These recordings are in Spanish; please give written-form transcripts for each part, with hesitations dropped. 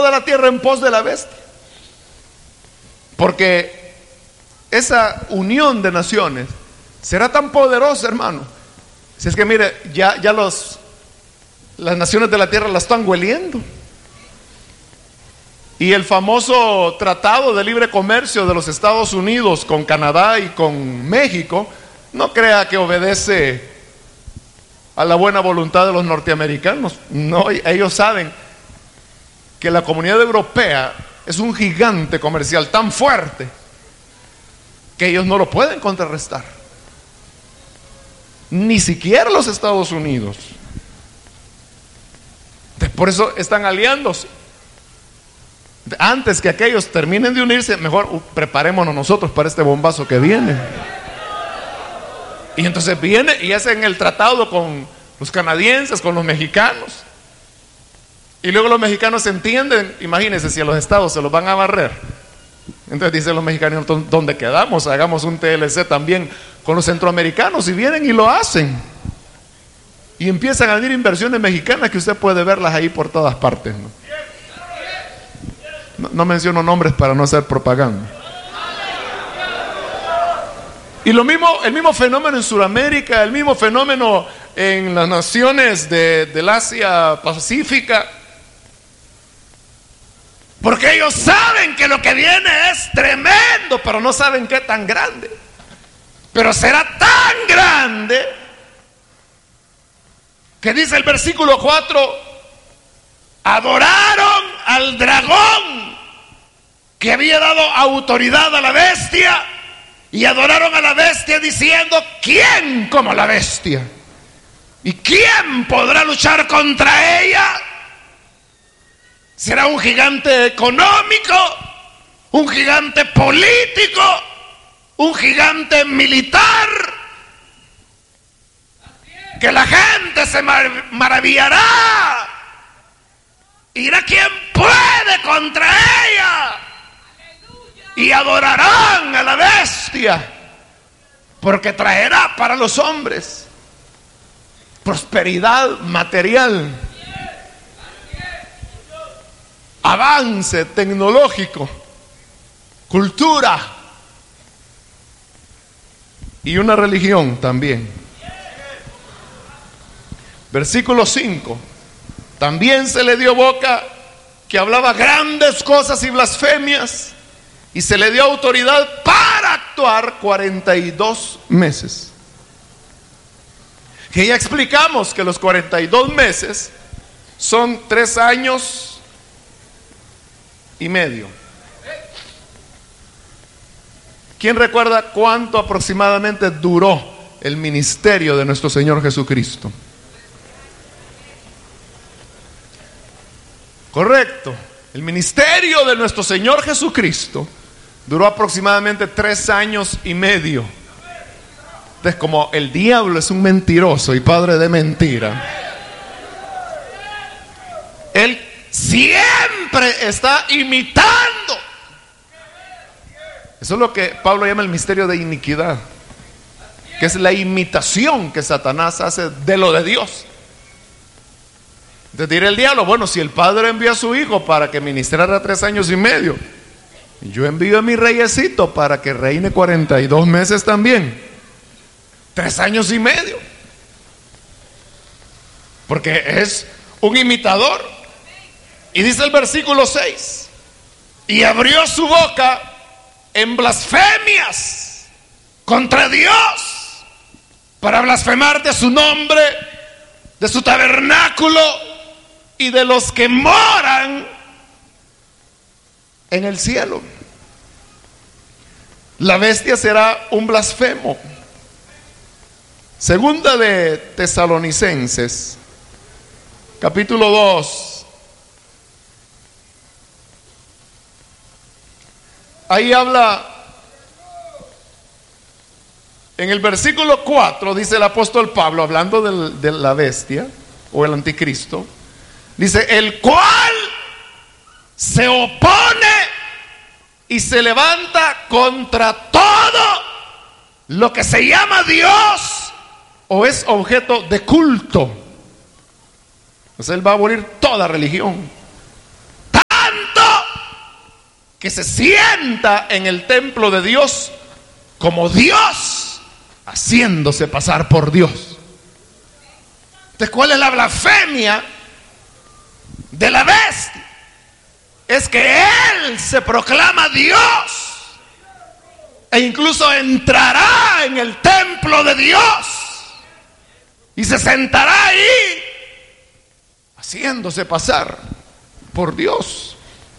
toda la tierra en pos de la bestia. Porque esa unión de naciones será tan poderosa, hermano. Si es que mire, ya las naciones de la tierra la están hueliendo. Y el famoso tratado de libre comercio de los Estados Unidos con Canadá y con México, no crea que obedece a la buena voluntad de los norteamericanos. No, ellos saben que la comunidad europea es un gigante comercial tan fuerte que ellos no lo pueden contrarrestar, ni siquiera los Estados Unidos. Por eso están aliándose. Antes que aquellos terminen de unirse, mejor preparémonos nosotros para este bombazo que viene. Y entonces viene y hacen el tratado con los canadienses, con los mexicanos. Y luego los mexicanos entienden, imagínense si a los estados se los van a barrer. Entonces dicen los mexicanos, ¿dónde quedamos? Hagamos un TLC también con los centroamericanos. Y vienen y lo hacen. Y empiezan a venir inversiones mexicanas que usted puede verlas ahí por todas partes, ¿no? No menciono nombres para no hacer propaganda. Y el mismo fenómeno en Sudamérica, el mismo fenómeno en las naciones del Asia Pacífica. Porque ellos saben que lo que viene es tremendo, pero no saben qué tan grande. Pero será tan grande que dice el versículo 4: adoraron al dragón que había dado autoridad a la bestia, y adoraron a la bestia diciendo: ¿quién como la bestia? ¿Y quién podrá luchar contra ella? Será un gigante económico, un gigante político, un gigante militar, que la gente se maravillará. Irá quien puede contra ella. Y adorarán a la bestia, porque traerá para los hombres prosperidad material, avance tecnológico, cultura y una religión también. Versículo 5: también se le dio boca que hablaba grandes cosas y blasfemias, y se le dio autoridad para actuar 42 meses. Que ya explicamos que los 42 meses son 3 años y medio. ¿Quién recuerda cuánto aproximadamente duró el ministerio de nuestro Señor Jesucristo? Correcto. El ministerio de nuestro Señor Jesucristo duró aproximadamente 3 años y medio. Entonces, como el diablo es un mentiroso y padre de mentira, él siempre está imitando. Eso es lo que Pablo llama el misterio de iniquidad, que es la imitación que Satanás hace de lo de Dios. Entonces dirá el diablo: bueno, si el Padre envió a su Hijo para que ministrara 3 años y medio, yo envío a mi reyesito para que reine 42 meses también, 3 años y medio, porque es un imitador. Y dice el versículo 6: y abrió su boca en blasfemias contra Dios, para blasfemar de su nombre, de su tabernáculo y de los que moran en el cielo. La bestia será un blasfemo. Segunda de Tesalonicenses, capítulo 2. Ahí habla, en el versículo 4, dice el apóstol Pablo, hablando de la bestia o el anticristo, dice: el cual se opone y se levanta contra todo lo que se llama Dios o es objeto de culto. Entonces él va a abolir toda religión, que se sienta en el templo de Dios como Dios, haciéndose pasar por Dios. Entonces, ¿cuál es la blasfemia de la bestia? Es que él se proclama Dios e incluso entrará en el templo de Dios y se sentará ahí haciéndose pasar por Dios.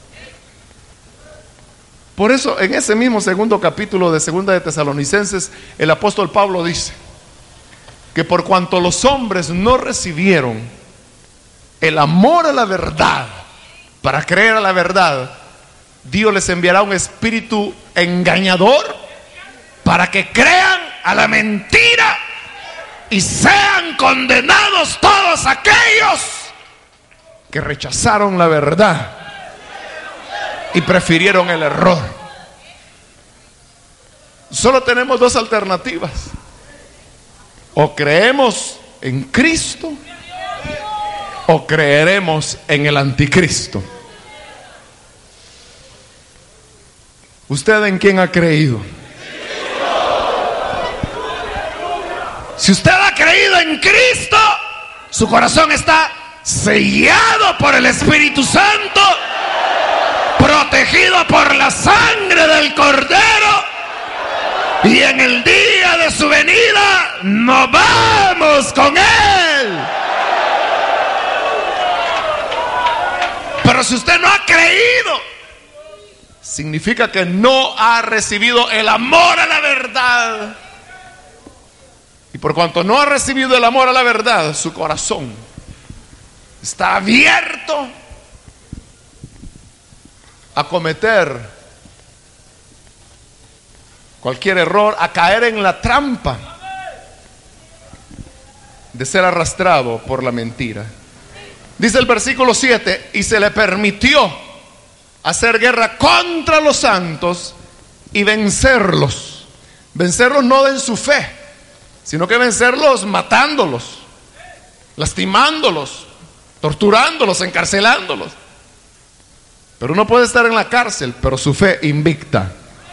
Por eso en ese mismo segundo capítulo de Segunda de Tesalonicenses, el apóstol Pablo dice que por cuanto los hombres no recibieron el amor a la verdad para creer a la verdad, Dios les enviará un espíritu engañador para que crean a la mentira y sean condenados todos aquellos que rechazaron la verdad y prefirieron el error. Solo tenemos dos alternativas: o creemos en Cristo o creeremos en el anticristo. ¿Usted en quién ha creído? Si usted ha creído en Cristo, su corazón está sellado por el Espíritu Santo, protegido por la sangre del Cordero, y en el día de su venida nos vamos con Él. Pero si usted no ha creído, significa que no ha recibido el amor a la verdad. Y por cuanto no ha recibido el amor a la verdad, su corazón está abierto a cometer cualquier error, a caer en la trampa de ser arrastrado por la mentira. Dice el versículo 7: y se le permitió hacer guerra contra los santos y vencerlos. Vencerlos no en su fe, sino que vencerlos matándolos, lastimándolos, torturándolos, encarcelándolos. Pero uno puede estar en la cárcel, pero su fe invicta.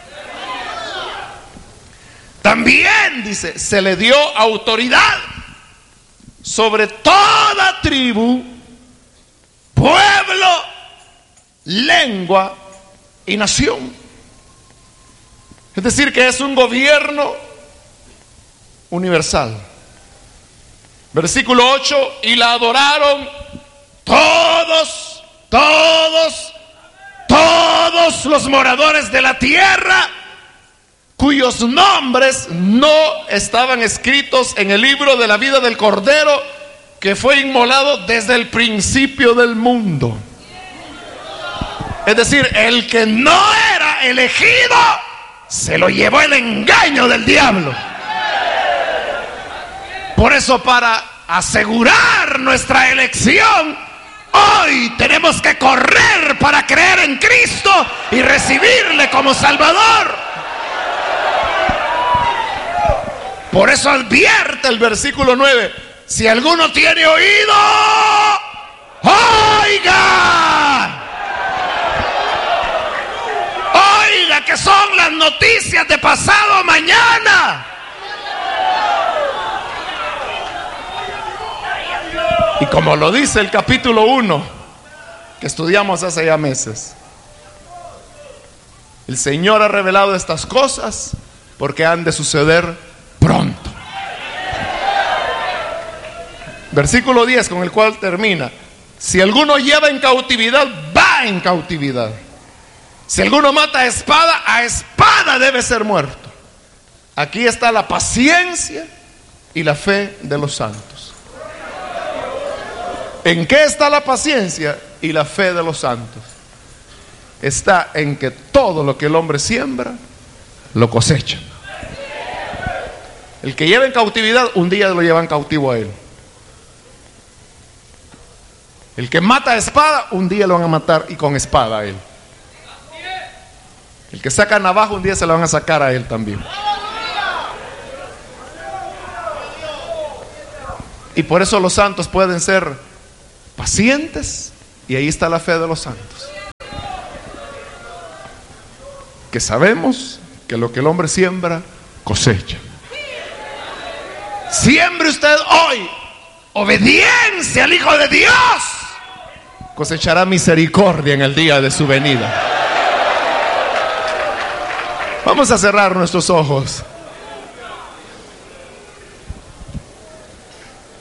También, dice, se le dio autoridad sobre toda tribu, pueblo, lengua y nación. Es decir, que es un gobierno universal. Versículo 8: y la adoraron todos los moradores de la tierra, cuyos nombres no estaban escritos en el libro de la vida del Cordero, que fue inmolado desde el principio del mundo. Es decir, el que no era elegido se lo llevó el engaño del diablo. Por eso, para asegurar nuestra elección, hoy tenemos que correr para creer en Cristo y recibirle como Salvador. Por eso advierte el versículo 9: si alguno tiene oído, oiga. Oiga, que son las noticias de pasado mañana. Y como lo dice el capítulo 1 que estudiamos hace ya meses, el Señor ha revelado estas cosas porque han de suceder pronto. Versículo 10, con el cual termina: si alguno lleva en cautividad, va en cautividad. Si alguno mata a espada debe ser muerto. Aquí está la paciencia y la fe de los santos. ¿En qué está la paciencia y la fe de los santos? Está en que todo lo que el hombre siembra, lo cosecha. El que lleva en cautividad, un día lo llevan cautivo a él. El que mata a espada, un día lo van a matar y con espada a él. El que saca navaja, un día se lo van a sacar a él también. Y por eso los santos pueden ser pacientes, y ahí está la fe de los santos. que sabemos que lo que el hombre siembra, cosecha. Siembre usted hoy obediencia al Hijo de Dios, cosechará misericordia en el día de su venida. Vamos a cerrar nuestros ojos.